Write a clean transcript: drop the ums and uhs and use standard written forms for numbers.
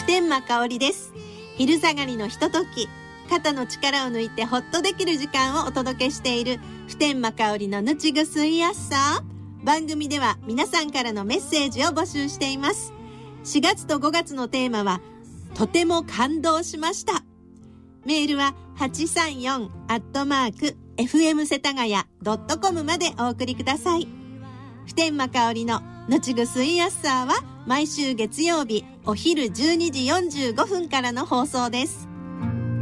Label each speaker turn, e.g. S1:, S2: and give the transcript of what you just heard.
S1: 普天間香織です。昼下がりのひととき、肩の力を抜いてほっとできる時間をお届けしている普天間香織のぬちぐすいやっさ。番組では皆さんからのメッセージを募集しています。4月と5月のテーマはとても感動しました。メールは 834@fm 世田谷.com までお送りください。普天間香織のぬちぐすいやっさは毎週月曜日お昼12時45分からの放送です。